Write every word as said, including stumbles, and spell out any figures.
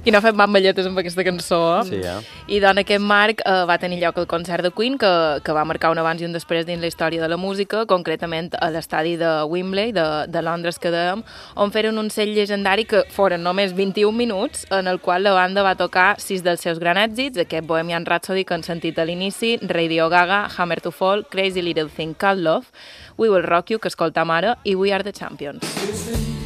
i no fem mamballetes amb aquesta cançó. Sí, eh? I doncs aquest marc eh, va tenir lloc el concert de Queen, que, que va marcar un abans i un després dins la història de la música, concretament a l'estadi de Wembley, de, de Londres, que dèiem, on feren un set llegendari que foren només vint-i-un minuts, en el qual la banda va tocar sis dels seus grans èxits, aquest Bohemian Rhapsody que han sentit a l'inici, Radio Gaga, Hammer to Fall, Crazy Little Thing Called Love, We Will Rock You, que escoltam ara, i We Are the Champions.